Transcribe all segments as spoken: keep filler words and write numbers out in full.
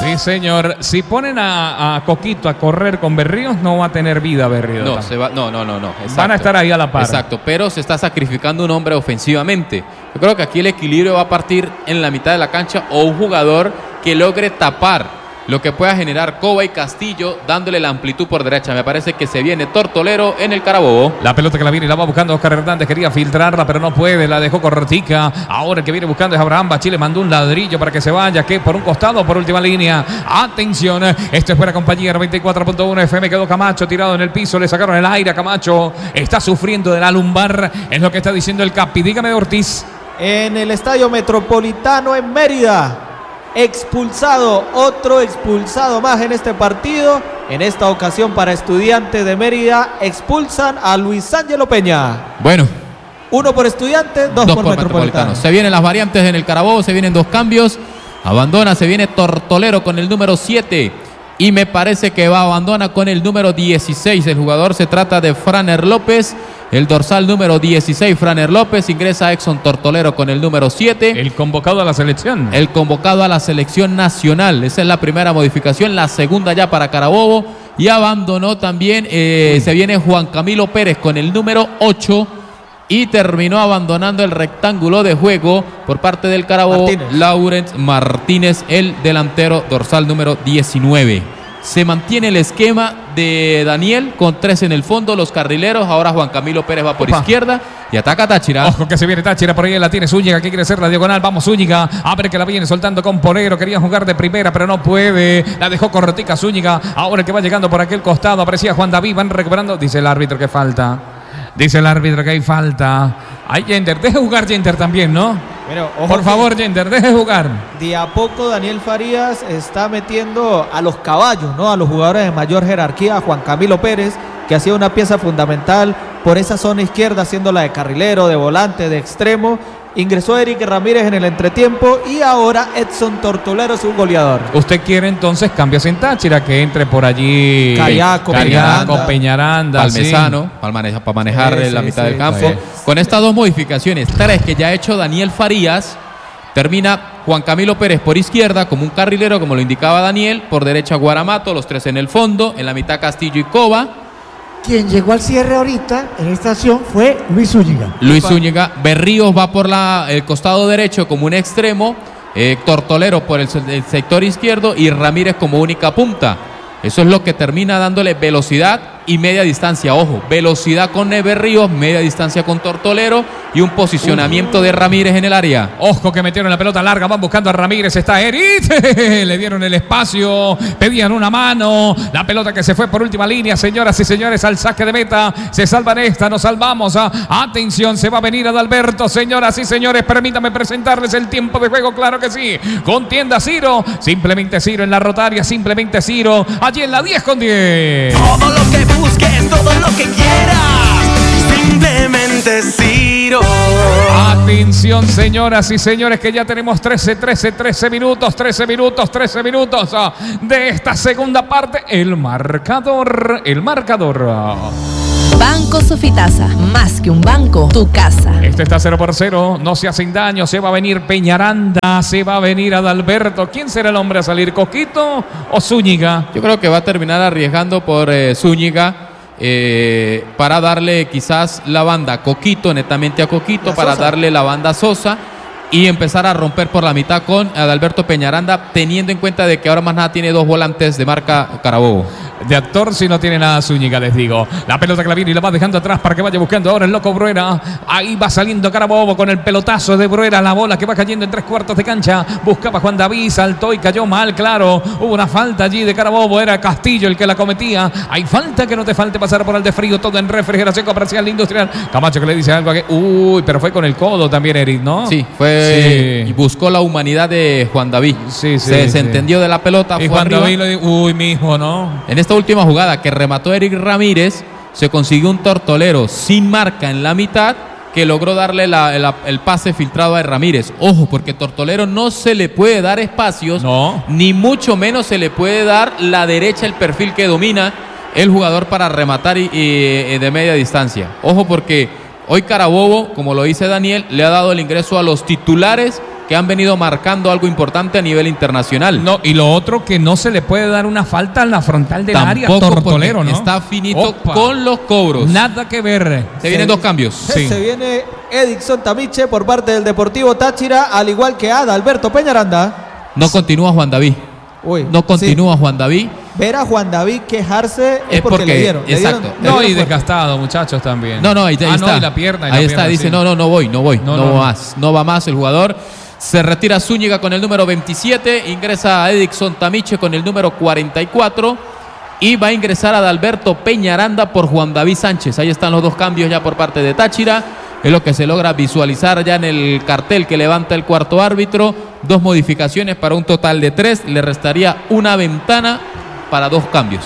Sí, señor. Si ponen a, a Coquito a correr con Berríos, no va a tener vida Berríos. No, se va, no, no, no, no. Exacto. Van a estar ahí a la par. Exacto, pero se está sacrificando un hombre ofensivamente. Yo creo que aquí el equilibrio va a partir en la mitad de la cancha o un jugador que logre tapar lo que pueda generar Cova y Castillo, dándole la amplitud por derecha. Me parece que se viene Tortolero en el Carabobo. La pelota que la viene y la va buscando Oscar Hernández. Quería filtrarla, pero no puede. La dejó cortica. Ahora el que viene buscando es Abraham Bachile. Mandó un ladrillo para que se vaya. Que por un costado o por última línea. Atención. Esto es para compañía veinticuatro punto uno F M. Quedó Camacho tirado en el piso. Le sacaron el aire a Camacho. Está sufriendo de la lumbar. Es lo que está diciendo el Capi. Dígame, Ortiz. En el Estadio Metropolitano en Mérida. Expulsado, otro expulsado más en este partido. En esta ocasión para Estudiantes de Mérida expulsan a Luis Ángelo Peña. Bueno, uno por Estudiantes, dos, dos por, por Metropolitano. Metropolitano. Se vienen las variantes en el Carabobo, se vienen dos cambios. Abandona, se viene Tortolero con el número siete. Y me parece que va a abandona con el número dieciséis. El jugador se trata de Franer López. El dorsal número dieciséis, Franer López. Ingresa Exxon Tortolero con el número siete. El convocado a la selección. El convocado a la selección nacional. Esa es la primera modificación. La segunda ya para Carabobo. Y abandonó también, eh, se viene Juan Camilo Pérez con el número ocho. Y terminó abandonando el rectángulo de juego por parte del Carabobo. Laurent Martínez, el delantero dorsal número diecinueve. Se mantiene el esquema de Daniel con tres en el fondo, los carrileros. Ahora Juan Camilo Pérez va por Opa. izquierda y ataca Táchira. Ojo que se viene Táchira, por ahí la tiene Zúñiga, que quiere hacer la diagonal. Vamos Zúñiga, a ver que la viene soltando con Polero. Quería jugar de primera, pero no puede. La dejó cortica Zúñiga. Ahora el que va llegando por aquel costado, aparecía Juan David, van recuperando. Dice el árbitro que falta. Dice el árbitro que hay falta. Hay Gender, deje jugar Gender también, ¿no? Pero, ojo, por favor, Gender, deje jugar. De a poco Daniel Farías está metiendo a los caballos, ¿no? A los jugadores de mayor jerarquía, a Juan Camilo Pérez, que hacía una pieza fundamental por esa zona izquierda, haciéndola de carrilero, de volante, de extremo. Ingresó Eric Ramírez en el entretiempo y ahora Edson Tortolero es un goleador. ¿Usted quiere entonces cambios en Táchira? Que entre por allí Cariaco, Cariaco Peñaranda, Palmesano, sí. para manejar, para manejar sí, la sí, mitad sí, del campo. Sí. Con estas dos modificaciones, tres que ya ha hecho Daniel Farías, termina Juan Camilo Pérez por izquierda como un carrilero, como lo indicaba Daniel, por derecha Guaramato, los tres en el fondo, en la mitad Castillo y Cova. Quien llegó al cierre ahorita en esta acción fue Luis Zúñiga. Luis Zúñiga. Berríos va por la, el costado derecho como un extremo. Eh, Tortolero por el, el sector izquierdo y Ramírez como única punta. Eso es lo que termina dándole velocidad y media distancia. Ojo, velocidad con Berríos, media distancia con Tortolero y un posicionamiento uh. de Ramírez en el área. Ojo que metieron la pelota larga, van buscando a Ramírez, está Eric, le dieron el espacio, pedían una mano, la pelota que se fue por última línea, señoras y señores, al saque de meta, se salvan esta, nos salvamos, ¿ah? Atención, se va a venir Adalberto, señoras y señores, permítame presentarles el tiempo de juego, claro que sí, contienda Ciro, simplemente Ciro en la rotaria, simplemente Ciro, allí en la diez con diez. Todo lo que busques, todo lo que quieras, simplemente Ciro. Atención, señoras y señores, que ya tenemos trece, trece, trece minutos, trece minutos, trece minutos de esta segunda parte. El marcador, el marcador. Banco Sofitasa, más que un banco, tu casa. Esto está cero por cero, no se hacen daño, se va a venir Peñaranda, se va a venir Adalberto. ¿Quién será el hombre a salir, Coquito o Zúñiga? Yo creo que va a terminar arriesgando por eh, Zúñiga eh, para darle quizás la banda Coquito, netamente a Coquito, la para Sosa. darle la banda Sosa y empezar a romper por la mitad con Adalberto Peñaranda, teniendo en cuenta de que ahora más nada tiene dos volantes de marca Carabobo. De actor si no tiene nada Zúñiga, les digo. La pelota que la viene y la va dejando atrás para que vaya buscando ahora el loco Bruera. Ahí va saliendo Carabobo con el pelotazo de Bruera. La bola que va cayendo en tres cuartos de cancha. Buscaba Juan David, saltó y cayó mal, claro. Hubo una falta allí de Carabobo. Era Castillo el que la cometía. Hay falta, que no te falte pasar por el de frío. Todo en refrigeración comercial industrial. Camacho que le dice algo a que... Uy, pero fue con el codo también, Eric, ¿no? Sí, fue... Sí. Y buscó la humanidad de Juan David. Sí, sí, Se desentendió sí. de la pelota. Y fue Juan arriba. David le dijo, uy, mijo, ¿no? En esta última jugada que remató Eric Ramírez, se consiguió un Tortolero sin marca en la mitad que logró darle la, la, el pase filtrado a Ramírez. Ojo, porque Tortolero no se le puede dar espacios, no. ni mucho menos se le puede dar la derecha, el perfil que domina el jugador para rematar y, y, de media distancia. Ojo, porque hoy Carabobo, como lo dice Daniel, le ha dado el ingreso a los titulares que han venido marcando algo importante a nivel internacional. No, y lo otro que no se le puede dar una falta en la frontal del Tampoco, área, Tortolero, ¿no? Está finito Opa. con los cobros. Nada que ver. Se vienen dos cambios. Sí. Se viene Edixon Tamiche por parte del Deportivo Táchira, al igual que Adalberto Peñaranda. No continúa Juan David. Uy, No continúa sí. Juan David. Ver a Juan David quejarse es, Es porque, porque- le dieron. le exacto. dieron- le No, dieron y fuerte. desgastado, muchachos, también. No, no, ahí, ahí ah, está. no, y la pierna. y la ahí está, pierna, dice, sí. no, no, no voy, no voy, No, no, no, va no. más, no va más el jugador. Se retira Zúñiga con el número veintisiete, ingresa a Edixon Tamiche con el número cuarenta y cuatro y va a ingresar a Adalberto Peñaranda por Juan David Sánchez. Ahí están los dos cambios ya por parte de Táchira. Es lo que se logra visualizar ya en el cartel que levanta el cuarto árbitro. Dos modificaciones para un total de tres. Le restaría una ventana para dos cambios.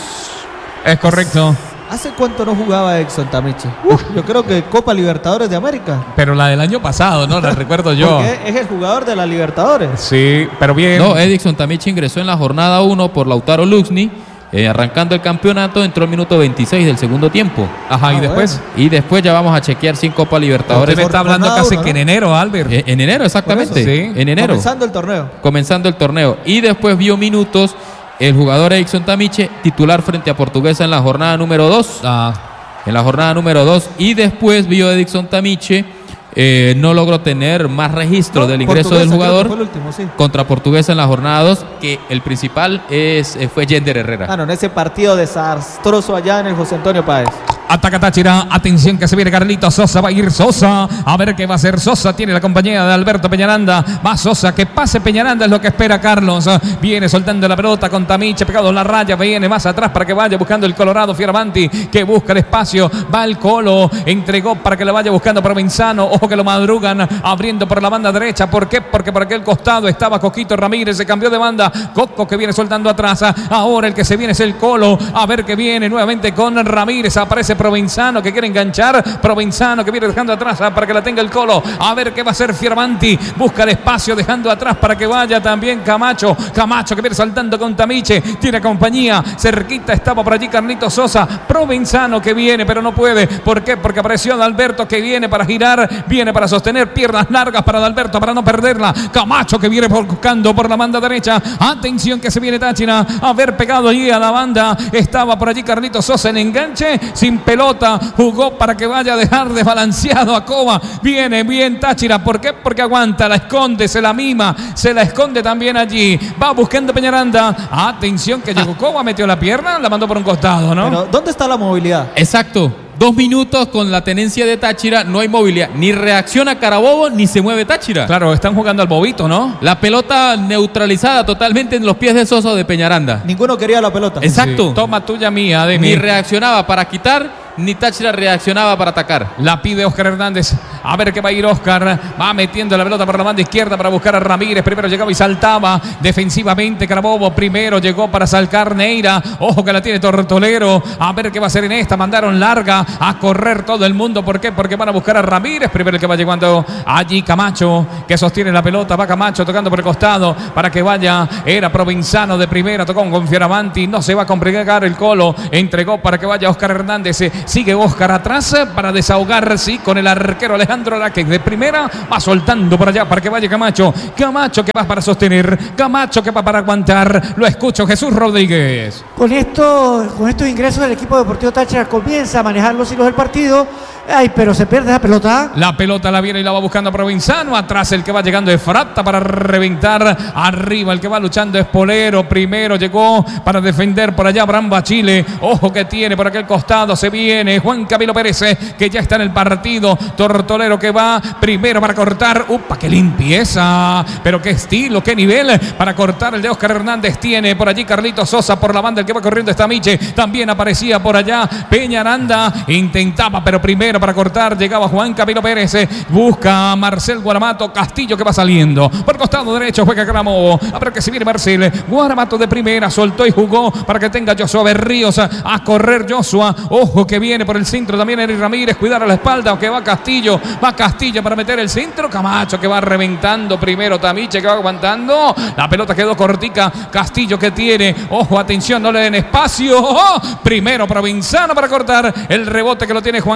Es correcto. ¿Hace cuánto no jugaba Edixon Tamiche? Uf, yo creo que Copa Libertadores de América. Pero la del año pasado, ¿no? La recuerdo yo. Porque es el jugador de la Libertadores. Sí, pero bien. No, Edixon Tamiche ingresó en la jornada uno por Lautaro Luxni. Eh, arrancando el campeonato, entró el minuto veintiséis del segundo tiempo. Ajá, y Ah, después. Y después ya vamos a chequear sin Copa Libertadores. Usted me está hablando jornada casi uno, que ¿no? en enero, Albert. Eh, En enero, exactamente. Por eso, sí. En enero. Comenzando el torneo. Comenzando el torneo. Y después vio minutos el jugador Edixon Tamiche, titular frente a Portuguesa en la jornada número dos. Ah, En la jornada número dos. Y después vio Edixon Tamiche. eh, no logró tener más registro No, del ingreso Portuguesa, del creo que jugador fue el último, sí. contra Portuguesa en la jornada dos. Que el principal es, eh, fue Yender Herrera. Ah, no, en ese partido desastroso allá en el José Antonio Páez. ataca Táchira. Atención que se viene Carlito Sosa. Va a ir Sosa. A ver qué va a hacer Sosa. Tiene la compañía de Alberto Peñaranda. Va Sosa. Que pase Peñaranda es lo que espera Carlos. Viene soltando la pelota con Tamiche. Pegado en la raya. Viene más atrás para que vaya buscando el Colorado Fioravanti. Que busca el espacio. Va el Colo. Entregó para que la vaya buscando Provenzano. Ojo que lo madrugan. Abriendo por la banda derecha. ¿Por qué? Porque por aquel costado estaba Coquito Ramírez. Se cambió de banda. Coco que viene soltando atrás. Ahora el que se viene es el Colo. A ver que viene nuevamente con Ramírez. Aparece Provenzano que quiere enganchar. Provenzano que viene dejando atrás para que la tenga el Colo. A ver qué va a hacer Fioravanti. Busca el espacio dejando atrás para que vaya también Camacho. Camacho que viene saltando con Tamiche. Tiene compañía. Cerquita estaba por allí Carlito Sosa. Provenzano que viene pero no puede. ¿Por qué? Porque apareció Adalberto que viene para girar. Viene para sostener piernas largas para Adalberto para no perderla. Camacho que viene buscando por la banda derecha. Atención que se viene Táchira. A ver pegado allí a la banda. Estaba por allí Carlito Sosa en enganche. Sin pelota. Jugó para que vaya a dejar desbalanceado a Cova. Viene bien Táchira. ¿Por qué? Porque aguanta. La esconde. Se la mima. Se la esconde también allí. Va buscando Peñaranda. Atención que llegó Cova. Metió la pierna. La mandó por un costado, ¿no? Pero, ¿dónde está la movilidad? Exacto. Dos minutos con la tenencia de Táchira. No hay movilidad. Ni reacciona Carabobo ni se mueve Táchira. Claro, están jugando al bobito, ¿no? La pelota neutralizada totalmente en los pies de Sosa o de Peñaranda. Ninguno quería la pelota. Exacto. Sí. Toma tuya mía, de Ni reaccionaba para quitar, ni Táchira reaccionaba para atacar. La pide Oscar Hernández. A ver qué va a ir Oscar. Va metiendo la pelota por la banda izquierda para buscar a Ramírez. Primero llegaba y saltaba defensivamente Carabobo. Primero llegó para salcar Neira. Ojo que la tiene Tortolero. A ver qué va a hacer en esta. Mandaron larga a correr todo el mundo. ¿Por qué? Porque van a buscar a Ramírez. Primero el que va llegando allí Camacho, que sostiene la pelota. Va Camacho tocando por el costado para que vaya. Era Provenzano de primera. Tocó con Fioravanti. No se va a complicar el Colo. Entregó para que vaya Oscar Hernández. Sigue Oscar atrás para desahogar, sí, con el arquero Alejandro Araque de primera. Va soltando por allá para que vaya Camacho. Camacho que va para sostener. Camacho que va para aguantar. Lo escucho, Jesús Rodríguez. Con, esto, con estos ingresos del equipo deportivo Táchira comienza a manejar los hilos del partido. Ay, pero se pierde la pelota. La pelota la viene y la va buscando Provenzano. Atrás el que va llegando es Frata para reventar. Arriba el que va luchando es Polero. Primero llegó para defender por allá Bramba Chile. Ojo que tiene por aquel costado. Se viene Juan Camilo Pérez, que ya está en el partido. Tortolero que va primero para cortar. ¡Upa! ¡Qué limpieza! Pero qué estilo, qué nivel para cortar el de Oscar Hernández. Tiene por allí Carlito Sosa por la banda. El que va corriendo está Miche. También aparecía por allá Peñaranda. Intentaba, pero primero para cortar llegaba Juan Camilo Pérez. Busca a Marcel Guaramato. Castillo que va saliendo. Por costado derecho juega Carabobo. A ver que se viene Marcel. Guaramato de primera. Soltó y jugó para que tenga Joshua Berríos a correr Joshua. Ojo que viene por el centro también Eric Ramírez. Cuidar a la espalda. Aunque va Castillo. Va Castillo para meter el centro. Camacho que va reventando primero. Tamiche que va aguantando. La pelota quedó cortica. Castillo que tiene. Ojo, atención. No le den espacio. Oh, primero Provenzano para cortar. El rebote que lo tiene Juan Camilo.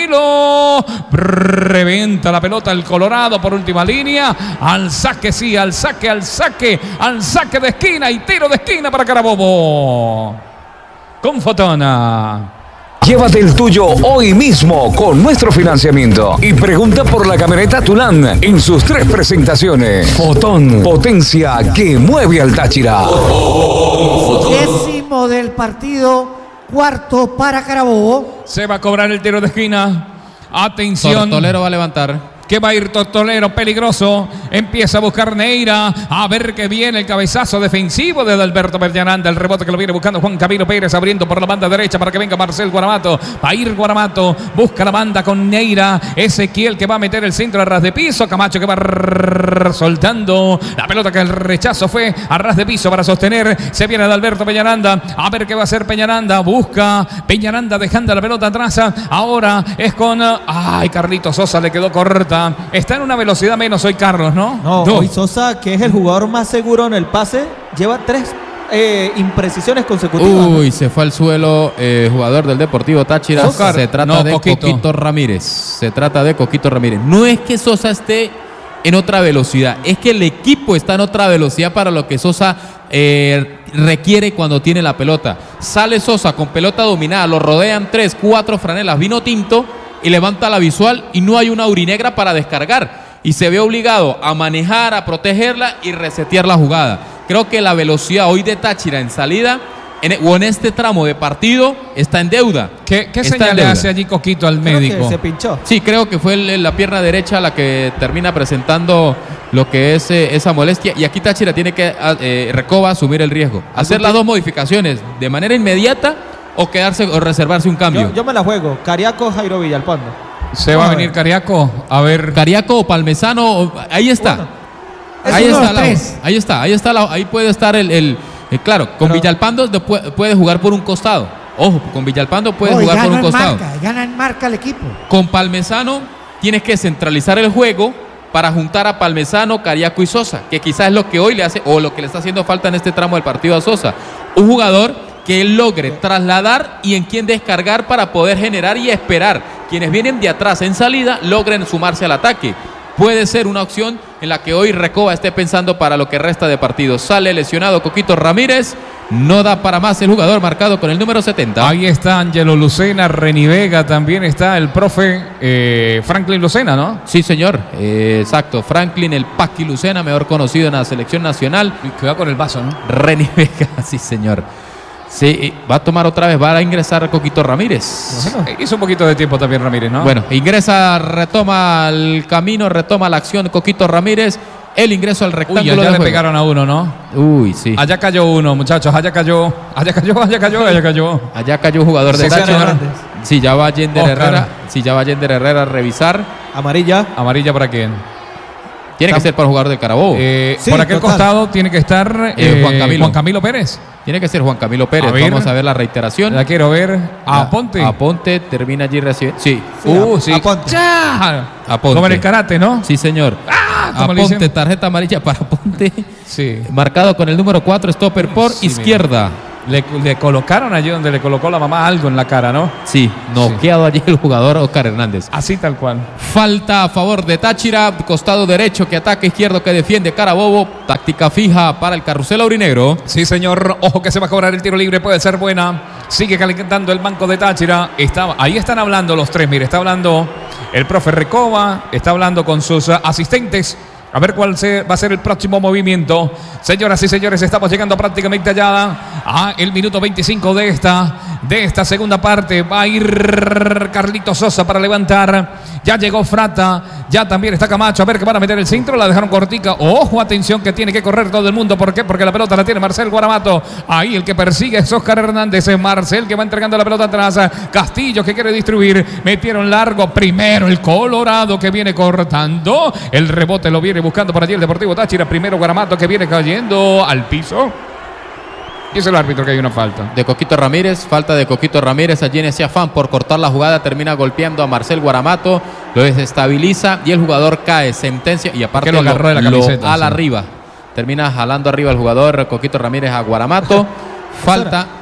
Camilo. Reventa la pelota el Colorado por última línea. Al saque, sí, al saque, al saque, al saque de esquina y tiro de esquina para Carabobo. Con Fotona. Llévate el tuyo hoy mismo con nuestro financiamiento y pregunta por la camioneta Tulán en sus tres presentaciones. Fotón, potencia que mueve al Táchira. Décimo del partido, cuarto para Carabobo. Se va a cobrar el tiro de esquina. Atención. Tortolero va a levantar. Que va a ir Tortolero, peligroso. Empieza a buscar Neira. A ver que viene el cabezazo defensivo de Alberto Bellananda. El rebote que lo viene buscando Juan Camilo Pérez, abriendo por la banda derecha para que venga Marcel Guaramato. Va a ir Guaramato. Busca la banda con Neira. Ezequiel que va a meter el centro a ras de piso. Camacho que va soltando la pelota, que el rechazo fue a ras de piso para sostener. Se viene de Alberto Peñaranda. A ver qué va a hacer Peñaranda. Busca Peñaranda dejando la pelota atrás. Ahora es con... Ay, Carlitos Sosa le quedó corta. Está en una velocidad menos hoy Carlos, ¿no? No, no. hoy Sosa, que es el jugador más seguro en el pase, lleva tres eh, imprecisiones consecutivas. Uy, ¿no? Se fue al suelo eh, jugador del Deportivo Táchira. Oscar. Se trata No, de Coquito. Coquito Ramírez. Se trata de Coquito Ramírez. No es que Sosa esté en otra velocidad, es que el equipo está en otra velocidad para lo que Sosa eh, requiere cuando tiene la pelota. Sale Sosa con pelota dominada, lo rodean tres, cuatro franelas, vino tinto y levanta la visual y no hay una aurinegra para descargar. Y se ve obligado a manejar, a protegerla y resetear la jugada. Creo que la velocidad hoy de Táchira en salida en, o en este tramo de partido está en deuda. ¿Qué, qué Está señal en le deuda. hace allí Coquito al Creo médico? que se pinchó. Sí, creo que fue el- la pierna derecha la que termina presentando lo que es eh, esa molestia. Y aquí Táchira tiene que, eh, Recoba, asumir el riesgo. Hacer las dos modificaciones de manera inmediata o quedarse o reservarse un cambio. Yo, yo me la juego. Cariaco, Jairo Villalpando. ¿Se va a venir Cariaco? A ver. Cariaco o Palmesano, o- ahí está. Bueno, es ahí uno de está, los la- tres. ahí está, ahí está, la- ahí puede estar el, el- el- claro, con Pero- Villalpando de- puede, puede jugar por un costado. Ojo, con Villalpando puede No, y jugar por gana un en costado. marca, gana en marca el equipo. Con Palmesano tienes que centralizar el juego para juntar a Palmesano, Cariaco y Sosa, que quizás es lo que hoy le hace o lo que le está haciendo falta en este tramo del partido a Sosa. Un jugador que él logre trasladar y en quien descargar para poder generar y esperar. Quienes vienen de atrás en salida logren sumarse al ataque. Puede ser una opción en la que hoy Recoba esté pensando para lo que resta de partido. Sale lesionado Coquito Ramírez. No da para más el jugador marcado con el número setenta. Ahí está Ángelo Lucena, Reni Vega, también está el profe eh, Franklin Lucena, ¿no? Sí, señor. Eh, exacto. Franklin, el Paqui Lucena, mejor conocido en la selección nacional. Y cuidado con el vaso, ¿no? Reni Vega, sí, señor. Sí, va a tomar otra vez, va a ingresar Coquito Ramírez. Eh, Hizo un poquito de tiempo también Ramírez, ¿no? Bueno, ingresa, retoma el camino, retoma la acción Coquito Ramírez. El ingreso al Uy, rectángulo allá de le juego. pegaron a uno, ¿no? Uy, sí. Allá cayó uno, muchachos, allá cayó, allá cayó, allá cayó, allá cayó. Allá cayó un jugador de Sí, Táchira. señor. Sí, ya va Yender Oscar. Herrera. Sí, ya va Yender Herrera a revisar. Amarilla. ¿Amarilla para quién? Tiene que Está- ser para el jugador del Carabobo. Eh, Sí, por aquel total. costado tiene que estar Eh, eh, Juan Camilo. Juan Camilo Pérez. Tiene que ser Juan Camilo Pérez. A ver. Vamos a ver la reiteración. La quiero ver. La- Aponte. Aponte termina allí recién. Sí. Sí, Uh, a- sí. Aponte. ¡Ya! Aponte. Como en el karate, ¿no? Sí, señor. Ah, como le Aponte, dicen. tarjeta amarilla para Aponte. Sí. Marcado con el número cuatro, stopper por Sí, izquierda. Le, le colocaron allí donde le colocó la mamá algo en la cara, ¿no? Sí, noqueado allí el jugador Oscar Hernández. Así tal cual. Falta a favor de Táchira, costado derecho que ataca, izquierdo que defiende Carabobo. Táctica fija para el carrusel aurinegro. Sí, señor. Ojo que se va a cobrar el tiro libre. Puede ser buena. Sigue calentando el banco de Táchira. Está, ahí están hablando los tres. Mire, está hablando el profe Recoba. Está hablando con sus uh, asistentes. A ver cuál se, va a ser el próximo movimiento. Señoras y señores, estamos llegando prácticamente allá a el minuto veinticinco de esta, de esta segunda parte. Va a ir Carlito Sosa para levantar. Ya llegó Frata. Ya también está Camacho. A ver que van a meter el centro. La dejaron cortica. Ojo, atención que tiene que correr todo el mundo. ¿Por qué? Porque la pelota la tiene Marcel Guaramato. Ahí el que persigue es Oscar Hernández. Es Marcel que va entregando la pelota atrás. Castillo que quiere distribuir. Metieron largo. Primero el Colorado que viene cortando. El rebote lo viene buscando por allí el Deportivo Táchira. Primero Guaramato que viene cayendo al piso. Y es el árbitro que hay una falta. De Coquito Ramírez, falta de Coquito Ramírez allí en ese afán por cortar la jugada, termina golpeando a Marcel Guaramato, lo desestabiliza y el jugador cae, sentencia y aparte Que lo agarró de la camiseta, ala sí. arriba, termina jalando arriba el jugador Coquito Ramírez a Guaramato, falta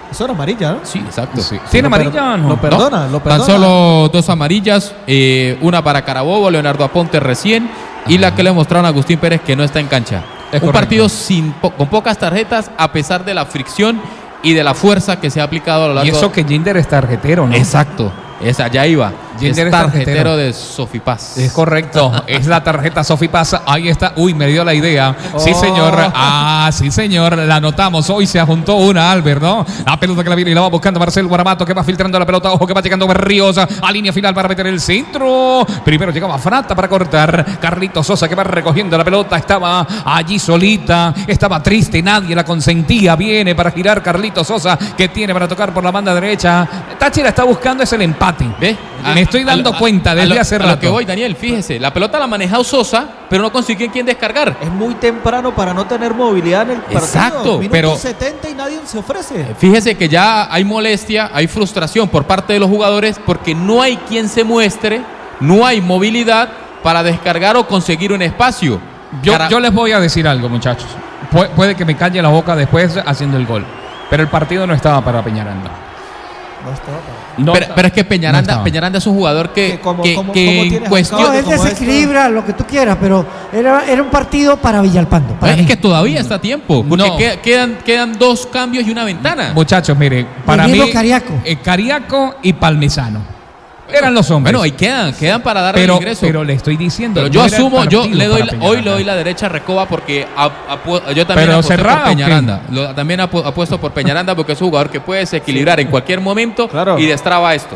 Eso era amarilla, ¿no? Sí, exacto. Sí. ¿Tiene lo per- amarilla o no? lo perdona, lo perdona. Tan solo dos amarillas, eh, una para Carabobo, Leonardo Aponte recién, y la que le mostraron a Agustín Pérez que no está en cancha. Es Un correcto. partido sin po- con pocas tarjetas, a pesar de la fricción y de la fuerza que se ha aplicado a lo largo. Y eso que Jinder es tarjetero, ¿no? Exacto, esa ya iba. Jinder Es es tarjetero tarjetero. de Sofipaz. Es correcto, es la tarjeta Sofipaz. Ahí está. Uy, me dio la idea. Sí, Oh. señor. Ah, sí, señor. La anotamos. Hoy se juntó una, Albert, ¿no? La pelota que la viene y la va buscando Marcel Guaramato, que va filtrando la pelota. Ojo que va llegando Berriosa a línea final para meter el centro. Primero llegaba Frata para cortar. Carlitos Sosa que va recogiendo la pelota. Estaba allí solita. Estaba triste. Nadie la consentía. Viene para girar Carlitos Sosa, que tiene para tocar por la banda derecha. Táchira está buscando es el empate. ¿Ve? Me estoy dando a- cuenta a desde lo- hace a rato. lo que voy, Daniel, fíjese, la pelota la ha manejado Sosa, pero no consigue quien descargar. Es muy temprano para no tener movilidad en el partido. Exacto, Minuto pero- setenta y nadie se ofrece. Fíjese que ya hay molestia, hay frustración por parte de los jugadores porque no hay quien se muestre, no hay movilidad para descargar o conseguir un espacio. Yo, Cara- yo les voy a decir algo, muchachos. Pu- puede que me calle la boca después haciendo el gol. Pero el partido no estaba para Peñaranda. No estaba para- No, pero, pero es que no Peñaranda, estaba. Peñaranda es un jugador que, Que como- que- como- que como en tienes cuestión... No, él como desequilibra lo que tú quieras, pero era, era un partido para Villalpando. para es mí. que todavía está a tiempo, porque No. que- quedan, quedan dos cambios y una ventana. Muchachos, mire, para mismo mí. Cariaco. eh, Cariaco y Palmesano. Eran los hombres. Bueno, ahí quedan, quedan para darle pero, el ingreso. pero le estoy diciendo. Pero no yo era el asumo, yo partido le doy, para la- hoy le Peñaranda. doy la derecha a Recoba porque ap- apu- yo también Pero apuesto cerrada, por ¿o qué? Peñaranda. Lo- también apu- apuesto por Peñaranda porque es un jugador que puede desequilibrar en cualquier momento Claro. y destraba esto.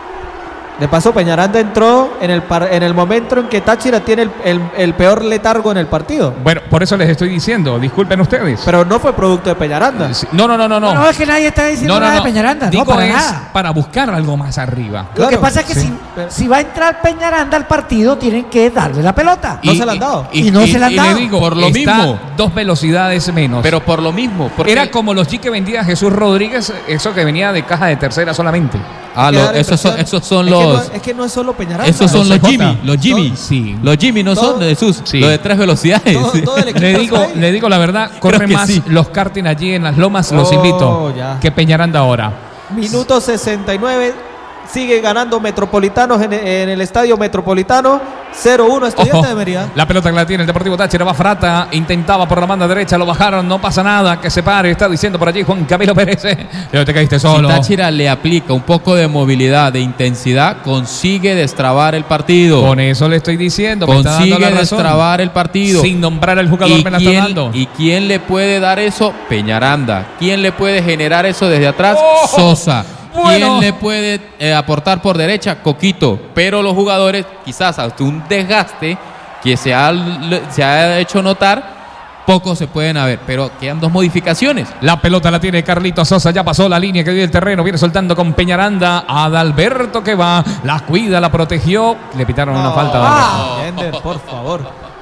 De paso, Peñaranda entró en el, par- en el momento en que Táchira tiene el, el- el peor letargo en el partido. Bueno, por eso les estoy diciendo. Disculpen ustedes. Pero no fue producto de Peñaranda. Sí, No, no, no, no. No, No, no, es que nadie está diciendo no, no, nada no. de Peñaranda. Digo no, para es nada. para buscar algo más arriba. Lo que Claro, pasa es que sí. si, Pero- si va a entrar Peñaranda al partido, tienen que darle la pelota. No se la han dado. Y no se la han y dado. le digo, Por lo está mismo. dos velocidades menos. Pero por lo mismo. Porque era como los G que vendía Jesús Rodríguez, eso que venía de caja de tercera solamente. Ah, Que lo- da la esos, son, impresión- esos son es que no- los. es que no es solo Peñaranda. Esos son los Los Jimmy. J. Los Jimmy. Sí. Los Jimmy no Todo- son de Jesús. Sí. Los de tres velocidades. Todo- todo el equipo Le está digo, ahí. le digo la verdad, corren que más sí. los karting allí en las lomas, los Oh, invito, ya. que Peñaranda ahora. Minuto sesenta y nueve. Sigue ganando Metropolitanos en, en el estadio Metropolitano. cero uno Estudiantes Ojo, de Mérida. la pelota que la tiene el Deportivo Táchira, va Frata, intentaba por la banda derecha, lo bajaron, no pasa nada, que se pare, está diciendo por allí Juan Camilo Pérez, eh, pero te caíste Si solo. Táchira le aplica un poco de movilidad, de intensidad, consigue destrabar el partido. Con eso le estoy diciendo, me está dando Consigue la razón. destrabar el partido. Sin nombrar al jugador ¿Y me la está quién, dando. ¿Y quién le puede dar eso? Peñaranda. ¿Quién le puede generar eso desde atrás? ¡Oh! Sosa. Bueno. ¿Quién le puede eh, aportar por derecha? Coquito. Pero los jugadores, quizás hasta un desgaste que se ha, se ha hecho notar, pocos se pueden haber. Pero quedan dos modificaciones. La pelota la tiene Carlitos Sosa, ya pasó la línea que dio el terreno, viene soltando con Peñaranda, Adalberto que va, la cuida, la protegió, le pitaron una No, falta. ah, Yender, por favor.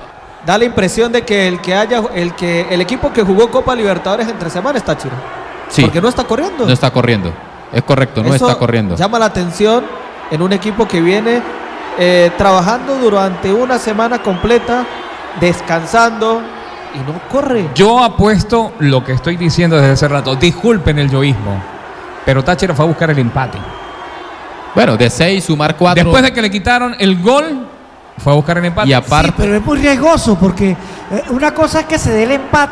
Da la impresión de que el que haya el que el equipo que jugó Copa Libertadores entre semana es Táchira. Sí. Porque no está corriendo. No está corriendo. Es correcto, no Eso está corriendo. Llama la atención en un equipo que viene eh, trabajando durante una semana completa, descansando y no corre. Yo apuesto lo que estoy diciendo desde hace rato, disculpen el yoísmo, pero Táchira fue a buscar el empate. Bueno, de seis sumar cuatro. Después de que le quitaron el gol, fue a buscar el empate. Y aparte. Sí, pero es muy riesgoso porque eh, una cosa es que se dé el empate